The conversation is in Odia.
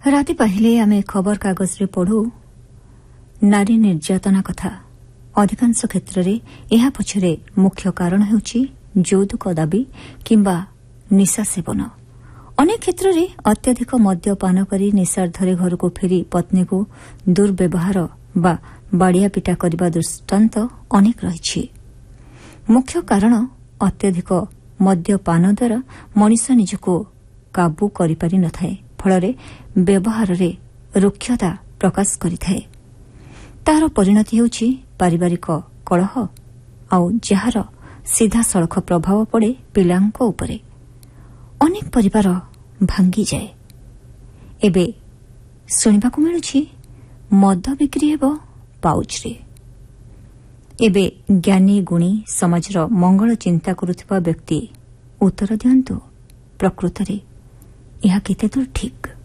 ରାତି ପାହିଲେ ଆମେ ଖବରକାଗଜରେ ପଢ଼ୁ ନାରୀ ନିର୍ଯାତନା କଥା। ଅଧିକାଂଶ କ୍ଷେତ୍ରରେ ଏହା ପଛରେ ମୁଖ୍ୟ କାରଣ ହେଉଛି ଯୌତୁକ ଦାବି କିମ୍ବା ନିଶା ସେବନ। ଅନେକ କ୍ଷେତ୍ରରେ ଅତ୍ୟଧିକ ମଦ୍ୟପାନ କରି ନିଶାର୍ଦ୍ଧରେ ଘରକୁ ଫେରି ପତ୍ନୀକୁ ଦୁର୍ବ୍ୟବହାର ବା ବାଡ଼ିଆପିଟା କରିବା ଦୃଷ୍ଟାନ୍ତ ଅନେକ ରହିଛି। ମୁଖ୍ୟ କାରଣ ଅତ୍ୟଧିକ ମଦ୍ୟପାନ ଦ୍ୱାରା ମଣିଷ ନିଜକୁ କାବୁ କରିପାରି ନ ଥାଏ, ଫଳରେ ବ୍ୟବହାରରେ ରୁକ୍ଷତା ପ୍ରକାଶ କରିଥାଏ। ତାହାର ପରିଣତି ହେଉଛି ପାରିବାରିକ କଳହ, ଆଉ ଯାହାର ସିଧାସଳଖ ପ୍ରଭାବ ପଡ଼େ ପିଲାଙ୍କ ଉପରେ। ଅନେକ ପରିବାର ଭାଙ୍ଗିଯାଏ। ଏବେ ଶୁଣିବାକୁ ମିଳୁଛି ମଦ ବିକ୍ରି ହେବ ପାଉଚରେ। ଏବେ ଜ୍ଞାନୀ ଗୁଣୀ ସମାଜର ମଙ୍ଗଳ ଚିନ୍ତା କରୁଥିବା ବ୍ୟକ୍ତି ଉତ୍ତର ଦିଅନ୍ତୁ, ପ୍ରକୃତରେ ଏହା କେତେଦୂର ଠିକ୍?